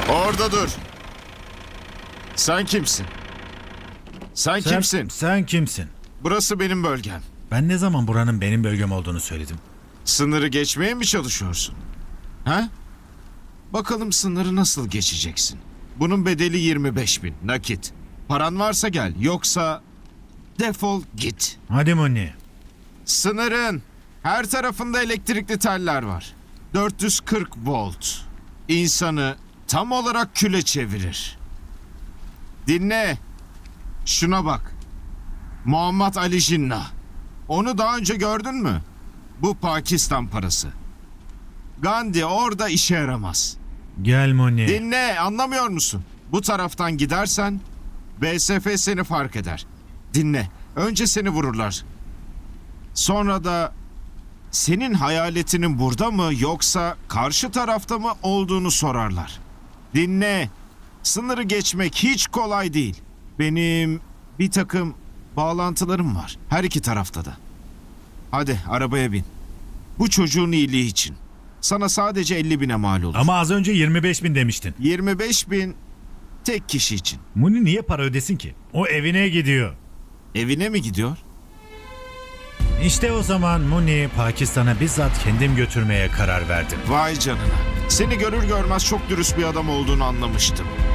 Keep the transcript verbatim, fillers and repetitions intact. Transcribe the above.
Orada dur. Sen kimsin? Sen, Sen, kimsin? sen kimsin? Burası benim bölgem. Ben ne zaman buranın benim bölgem olduğunu söyledim? Sınırı geçmeye mi çalışıyorsun? Ha? Bakalım sınırı nasıl geçeceksin? Bunun bedeli yirmi beş bin nakit. Paran varsa gel, yoksa defol git. Hadi Muni. Sınırın her tarafında elektrikli teller var. dört yüz kırk volt. İnsanı tam olarak küle çevirir. Dinle. Şuna bak. Muhammed Ali Jinnah. Onu daha önce gördün mü? Bu Pakistan parası. Gandhi orada işe yaramaz. Gel Muni. Dinle, anlamıyor musun? Bu taraftan gidersen B S F seni fark eder. Dinle. Önce seni vururlar. Sonra da senin hayaletinin burada mı yoksa karşı tarafta mı olduğunu sorarlar. Dinle. Sınırı geçmek hiç kolay değil. Benim bir takım bağlantılarım var. Her iki tarafta da. Hadi arabaya bin. Bu çocuğun iyiliği için. Sana sadece elli bine mal olur. Ama az önce yirmi beş bin demiştin. yirmi beş bin tek kişi için. Muni niye para ödesin ki? O evine gidiyor. Evine mi gidiyor? İşte o zaman Muni Pakistan'a bizzat kendim götürmeye karar verdim. Vay canına. Seni görür görmez çok dürüst bir adam olduğunu anlamıştım.